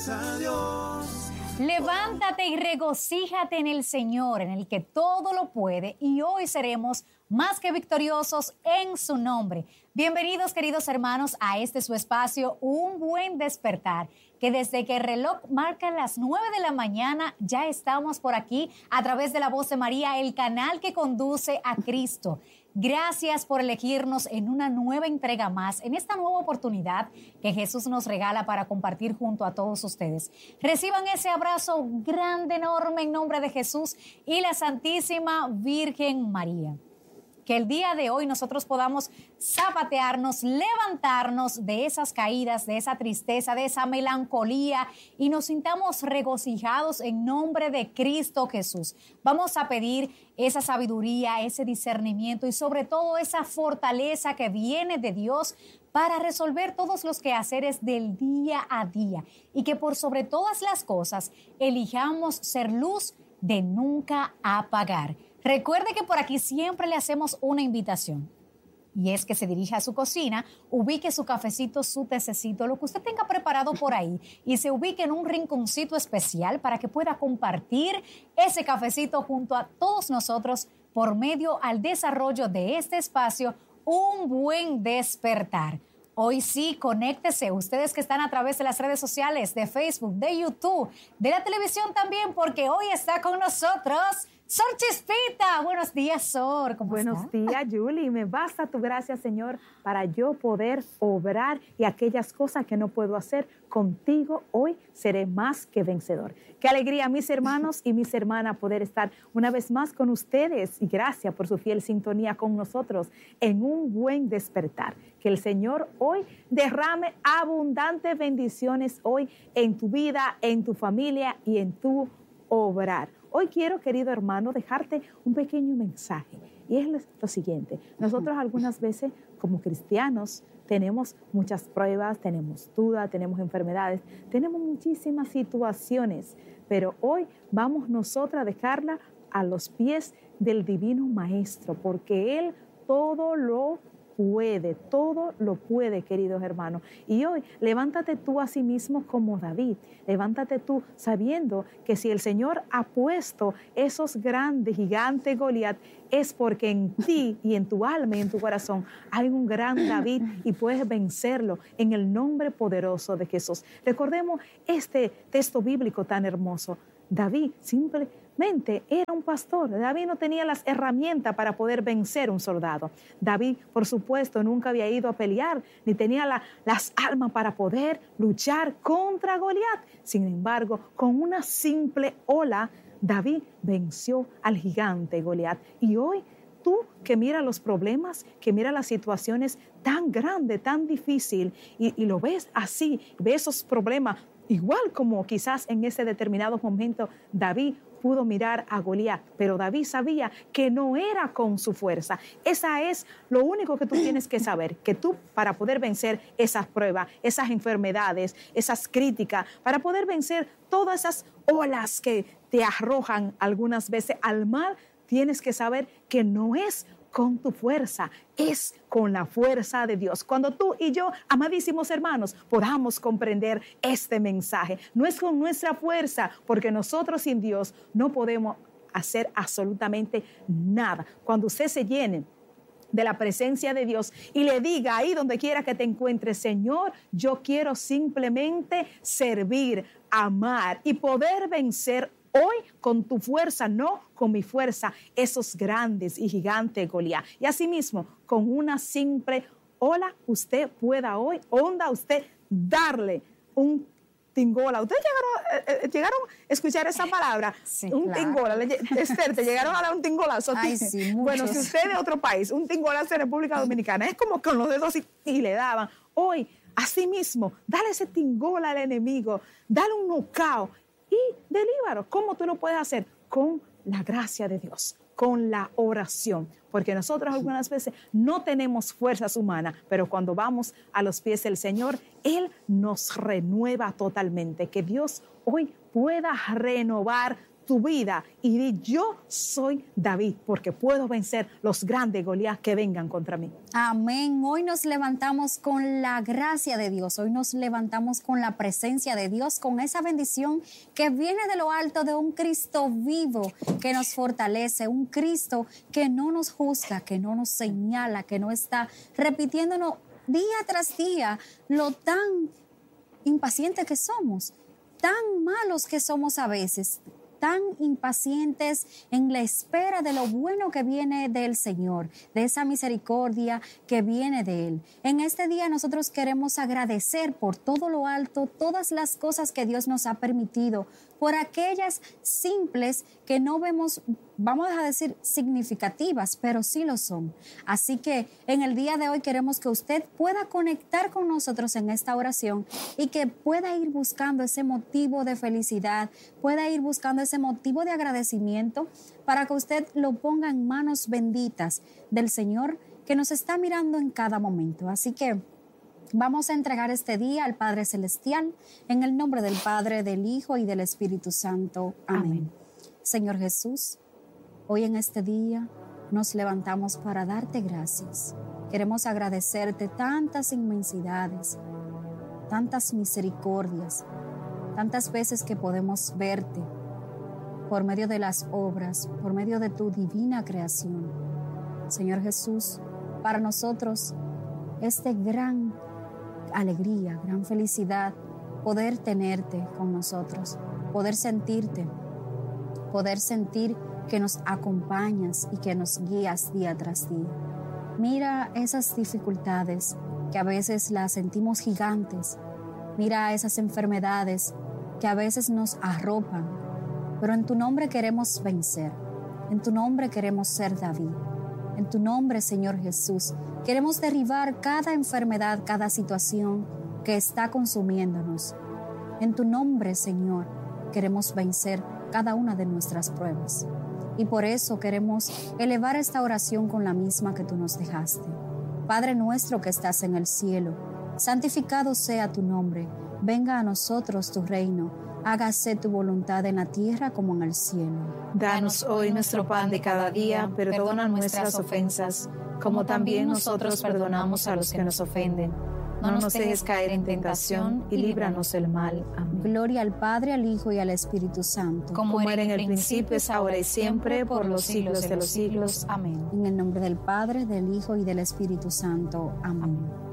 gracias a Dios. Levántate y regocíjate en el Señor, en el que todo lo puede, y hoy seremos más que victoriosos en su nombre. Bienvenidos, queridos hermanos, a este su espacio, Un Buen Despertar, que desde que el reloj marca las 9 de la mañana ya estamos por aquí a través de La Voz de María, el canal que conduce a Cristo. Gracias por elegirnos en una nueva entrega más, en esta nueva oportunidad que Jesús nos regala para compartir junto a todos ustedes. Reciban ese abrazo grande, enorme en nombre de Jesús y la Santísima Virgen María. Que el día de hoy nosotros podamos zapatearnos, levantarnos de esas caídas, de esa tristeza, de esa melancolía y nos sintamos regocijados en nombre de Cristo Jesús. Vamos a pedir esa sabiduría, ese discernimiento y sobre todo esa fortaleza que viene de Dios para resolver todos los quehaceres del día a día y que por sobre todas las cosas elijamos ser luz de nunca apagar. Recuerde que por aquí siempre le hacemos una invitación y es que se dirija a su cocina, ubique su cafecito, su tececito, lo que usted tenga preparado por ahí y se ubique en un rinconcito especial para que pueda compartir ese cafecito junto a todos nosotros por medio al desarrollo de este espacio, Un Buen Despertar. Hoy sí, conéctese, ustedes que están a través de las redes sociales, de Facebook, de YouTube, de la televisión también, porque hoy está con nosotros Sor Chispita. Buenos días, Sor. ¿Cómo está? Buenos días, Julie. Me basta tu gracia, Señor, para yo poder obrar y aquellas cosas que no puedo hacer contigo, hoy seré más que vencedor. Qué alegría, mis hermanos y mis hermanas, poder estar una vez más con ustedes y gracias por su fiel sintonía con nosotros en Un Buen Despertar. Que el Señor hoy derrame abundantes bendiciones hoy en tu vida, en tu familia y en tu obrar. Hoy quiero, querido hermano, dejarte un pequeño mensaje y es lo siguiente. Nosotros algunas veces como cristianos tenemos muchas pruebas, tenemos dudas, tenemos enfermedades, tenemos muchísimas situaciones, pero hoy vamos nosotras a dejarla a los pies del Divino Maestro porque Él todo lo puede, queridos hermanos. Y hoy, levántate tú a sí mismo como David. Levántate tú sabiendo que si el Señor ha puesto esos grandes, gigantes Goliat, es porque en ti y en tu alma y en tu corazón hay un gran David y puedes vencerlo en el nombre poderoso de Jesús. Recordemos este texto bíblico tan hermoso. David simplemente era un pastor. David no tenía las herramientas para poder vencer un soldado. David, por supuesto, nunca había ido a pelear, ni tenía las armas para poder luchar contra Goliat. Sin embargo, con una simple ola, David venció al gigante Goliat. Y hoy, tú que miras los problemas, que miras las situaciones tan grandes, tan difíciles, y lo ves así, ves esos problemas, igual como quizás en ese determinado momento David pudo mirar a Goliat, pero David sabía que no era con su fuerza. Esa es lo único que tú tienes que saber, que tú para poder vencer esas pruebas, esas enfermedades, esas críticas, para poder vencer todas esas olas que te arrojan algunas veces al mal, tienes que saber que no es con tu fuerza, es con la fuerza de Dios. Cuando tú y yo, amadísimos hermanos, podamos comprender este mensaje, no es con nuestra fuerza, porque nosotros sin Dios no podemos hacer absolutamente nada. Cuando usted se llene de la presencia de Dios y le diga ahí donde quiera que te encuentres, Señor, yo quiero simplemente servir, amar y poder vencer hoy con tu fuerza, no con mi fuerza, esos grandes y gigantes Goliat. Y asimismo, con una simple ola, usted pueda hoy, usted darle un tingola. ¿Ustedes llegaron a escuchar esa palabra? Sí, un claro. tingola. Esther, ¿te llegaron a dar un tingolazo? Ay, sí, bueno, muchos. si usted es de otro país, un tingolazo de República Dominicana, es como con los dedos y le daban. Hoy, asimismo, dale ese tingola al enemigo, dale un knockout y delíbaro. ¿Cómo tú lo puedes hacer? Con la gracia de Dios, con la oración. Porque nosotros algunas veces no tenemos fuerzas humanas, pero cuando vamos a los pies del Señor, Él nos renueva totalmente. Que Dios hoy pueda renovar tu vida y di: yo soy David, porque puedo vencer los grandes Goliat que vengan contra mí. Amén. Hoy nos levantamos con la gracia de Dios, hoy nos levantamos con la presencia de Dios, con esa bendición que viene de lo alto, de un Cristo vivo que nos fortalece, un Cristo que no nos juzga, que no nos señala, que no está repitiéndonos día tras día lo tan impacientes que somos, tan malos que somos a veces, tan impacientes en la espera de lo bueno que viene del Señor, de esa misericordia que viene de Él. En este día nosotros queremos agradecer por todo lo alto, todas las cosas que Dios nos ha permitido, por aquellas simples que no vemos, vamos a decir, significativas, pero sí lo son. Así que en el día de hoy queremos que usted pueda conectar con nosotros en esta oración y que pueda ir buscando ese motivo de felicidad, pueda ir buscando ese motivo de agradecimiento para que usted lo ponga en manos benditas del Señor que nos está mirando en cada momento. Así que vamos a entregar este día al Padre Celestial en el nombre del Padre, del Hijo y del Espíritu Santo. Amén. Señor Jesús, hoy en este día nos levantamos para darte gracias. Queremos agradecerte tantas inmensidades, tantas misericordias, tantas veces que podemos verte por medio de las obras, por medio de tu divina creación. Señor Jesús, para nosotros este gran alegría, gran felicidad, poder tenerte con nosotros, poder sentirte, poder sentir que nos acompañas y que nos guías día tras día. Mira esas dificultades que a veces las sentimos gigantes, mira esas enfermedades que a veces nos arropan, pero en tu nombre queremos vencer, en tu nombre queremos ser David, en tu nombre, Señor Jesús, queremos derribar cada enfermedad, cada situación que está consumiéndonos. En tu nombre, Señor, queremos vencer cada una de nuestras pruebas. Y por eso queremos elevar esta oración con la misma que tú nos dejaste. Padre nuestro que estás en el cielo, santificado sea tu nombre. Venga a nosotros tu reino. Hágase tu voluntad en la tierra como en el cielo. Danos hoy nuestro pan de cada día, perdona nuestras ofensas, como también nosotros perdonamos a los que nos ofenden. No nos dejes caer en tentación y líbranos del mal. Amén. Gloria al Padre, al Hijo y al Espíritu Santo. Como era en el principio, es ahora y siempre, por los siglos de los siglos. Amén. En el nombre del Padre, del Hijo y del Espíritu Santo. Amén.